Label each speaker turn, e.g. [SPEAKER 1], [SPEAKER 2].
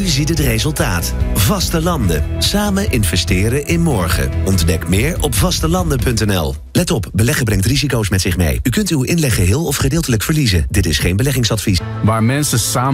[SPEAKER 1] U ziet het resultaat. Vaste landen. Samen investeren in morgen. Ontdek meer op vastelanden.nl. Let op, beleggen brengt risico's met zich mee. U kunt uw inleg geheel of gedeeltelijk verliezen. Dit is geen beleggingsadvies.
[SPEAKER 2] Waar mensen samen